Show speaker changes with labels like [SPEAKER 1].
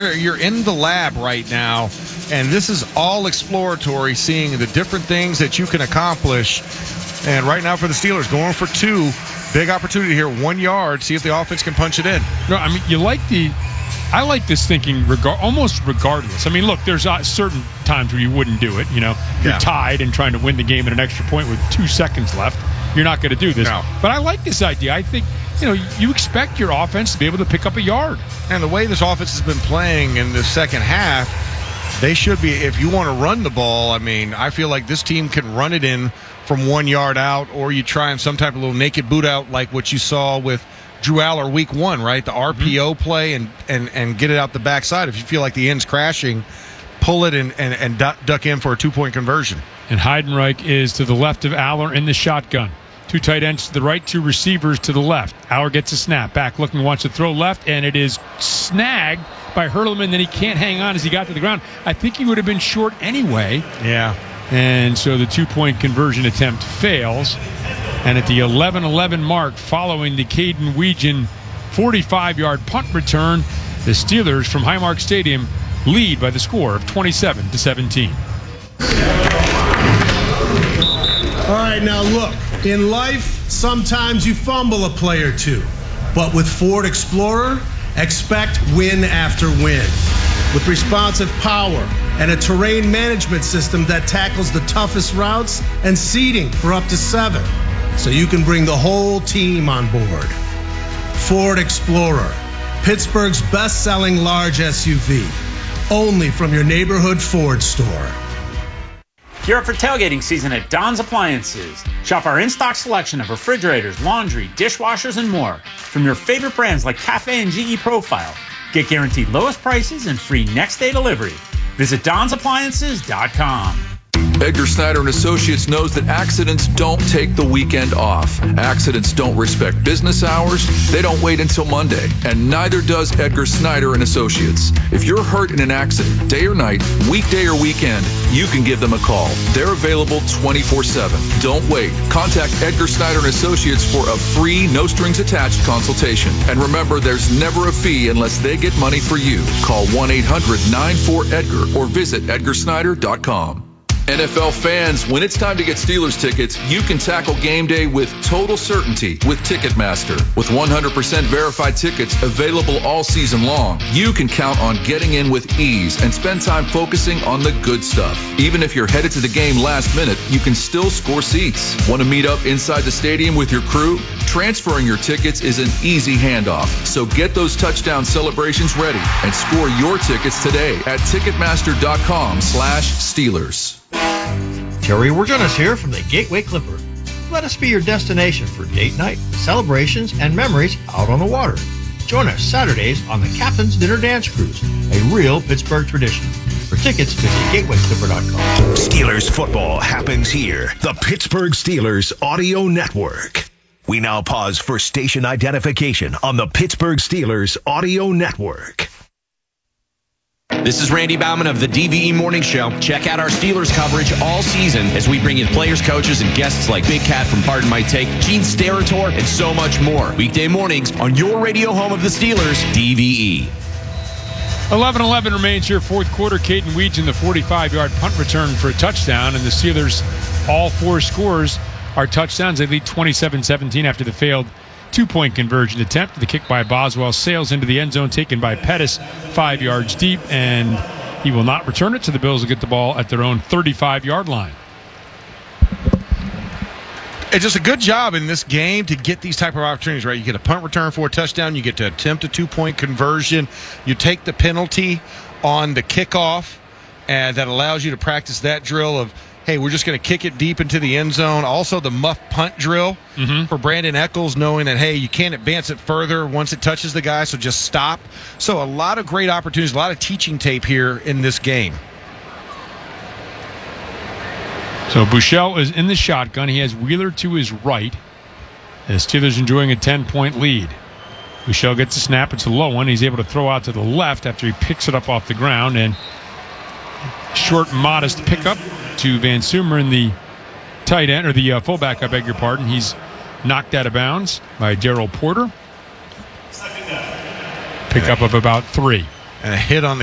[SPEAKER 1] You're in the lab right now, and this is all exploratory, seeing the different things that you can accomplish. And right now for the Steelers, going for 2, big opportunity here, 1 yard, see if the offense can punch it in.
[SPEAKER 2] No, I mean, I like this thinking almost regardless. I mean, look, there's certain times where you wouldn't do it. You're tied and trying to win the game at an extra point with 2 seconds left. You're not going to do this.
[SPEAKER 1] No.
[SPEAKER 2] But I like this idea. I think, you expect your offense to be able to pick up a yard.
[SPEAKER 1] And the way this offense has been playing in the second half, they should be, if you want to run the ball, I mean, I feel like this team can run it in from 1 yard out, or you try some type of little naked boot out like what you saw with Drew Aller week 1, right? The RPO play and get it out the backside. If you feel like the end's crashing, pull it and duck in for a 2-point conversion.
[SPEAKER 2] And Heidenreich is to the left of Aller in the shotgun. 2 tight ends to the right, 2 receivers to the left. Aller gets a snap, back looking, wants to throw left, and it is snagged by Hurleman. Then he can't hang on as he got to the ground. I think he would have been short anyway.
[SPEAKER 1] Yeah.
[SPEAKER 2] And so the 2-point conversion attempt fails. And at the 11-11 mark, following the Caden Weegan 45-yard punt return, the Steelers from Highmark Stadium lead by the score of 27-17.
[SPEAKER 3] All right, now look, in life, sometimes you fumble a play or two. But with Ford Explorer, expect win after win. With responsive power and a terrain management system that tackles the toughest routes and seating for up to 7. So you can bring the whole team on board. Ford Explorer, Pittsburgh's best-selling large SUV. Only from your neighborhood Ford store.
[SPEAKER 4] Gear up for tailgating season at Don's Appliances. Shop our in-stock selection of refrigerators, laundry, dishwashers, and more from your favorite brands like Cafe and GE Profile. Get guaranteed lowest prices and free next-day delivery. Visit Don'sAppliances.com.
[SPEAKER 5] Edgar Snyder & Associates knows that accidents don't take the weekend off. Accidents don't respect business hours. They don't wait until Monday. And neither does Edgar Snyder & Associates. If you're hurt in an accident, day or night, weekday or weekend, you can give them a call. They're available 24/7. Don't wait. Contact Edgar Snyder & Associates for a free, no-strings-attached consultation. And remember, there's never a fee unless they get money for you. Call 1-800-94-EDGAR or visit edgarsnyder.com. NFL fans, when it's time to get Steelers tickets, you can tackle game day with total certainty with Ticketmaster. With 100% verified tickets available all season long, you can count on getting in with ease and spend time focusing on the good stuff. Even if you're headed to the game last minute, you can still score seats. Want to meet up inside the stadium with your crew? Transferring your tickets is an easy handoff. So get those touchdown celebrations ready and score your tickets today at Ticketmaster.com/Steelers.
[SPEAKER 6] Terry, we're joining us here from the Gateway Clipper. Let us be your destination for date night, celebrations, and memories out on the water. Join us Saturdays on the Captain's Dinner Dance Cruise, a real Pittsburgh tradition. For tickets, visit gatewayclipper.com.
[SPEAKER 7] Steelers football happens here, the Pittsburgh Steelers Audio Network. We now pause for station identification on the Pittsburgh Steelers Audio Network.
[SPEAKER 8] This is Randy Baumann of the DVE Morning Show. Check out our Steelers coverage all season as we bring in players, coaches, and guests like Big Cat from Pardon My Take, Gene Steratore, and so much more. Weekday mornings on your radio home of the Steelers, DVE.
[SPEAKER 2] 11-11 remains here, fourth quarter. Caden Weegan, the 45-yard punt return for a touchdown, and the Steelers, all 4 scores are touchdowns. They lead 27-17 after the failed 2-point conversion attempt. The kick by Boswell sails into the end zone, taken by Pettis 5 yards deep, and he will not return it, so the Bills will get the ball at their own 35-yard line.
[SPEAKER 1] It's just a good job in this game to get these type of opportunities, right? You get a punt return for a touchdown. You get to attempt a 2-point conversion. You take the penalty on the kickoff, and that allows you to practice that drill of, hey, we're just going to kick it deep into the end zone. Also, the muff punt drill for Brandon Eccles, knowing that, hey, you can't advance it further once it touches the guy, so just stop. So a lot of great opportunities, a lot of teaching tape here in this game.
[SPEAKER 2] So Buechele is in the shotgun. He has Wheeler to his right. The Steelers enjoying a 10-point lead. Buechele gets a snap. It's a low one. He's able to throw out to the left after he picks it up off the ground. And short, modest pickup to Van Sumer in the tight end, or the fullback, I beg your pardon. He's knocked out of bounds by Daryl Porter. Pickup of about 3.
[SPEAKER 1] and a hit on the